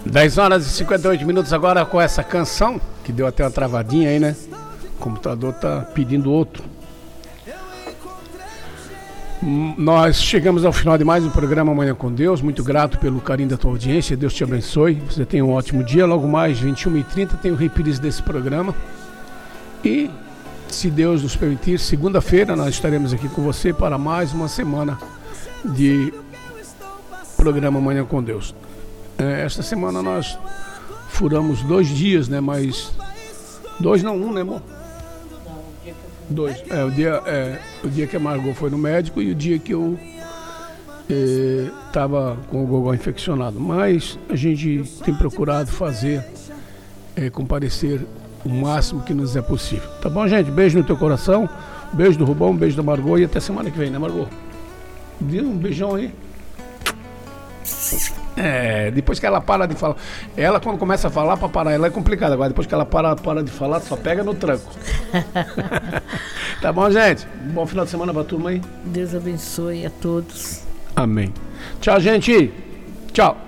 10 horas e 58 minutos agora com essa canção, que deu até uma travadinha aí, né? O computador tá pedindo outro. Nós chegamos ao final de mais um programa Amanhã com Deus. Muito grato pelo carinho da tua audiência. Deus te abençoe. Você tenha um ótimo dia. Logo mais, 21h30, tem o reprise desse programa. E, se Deus nos permitir, segunda-feira nós estaremos aqui com você para mais uma semana de programa Amanhã com Deus. Esta semana nós furamos 2 dias, né? Mas 2 não, 1, né, amor? Dois. O dia que a Margot foi no médico e o dia que eu estava com o gogó infeccionado. Mas a gente tem procurado fazer, comparecer o máximo que nos é possível. Tá bom, gente? Beijo no teu coração, beijo do Rubão, beijo da Margot e até semana que vem, né, Margot? Deu um beijão aí. Depois que ela para de falar. Ela, quando começa a falar, para parar, ela é complicada. Agora, depois que ela para de falar, só pega no tranco. Tá bom, gente? Bom final de semana pra turma aí. Deus abençoe a todos. Amém. Tchau, gente. Tchau.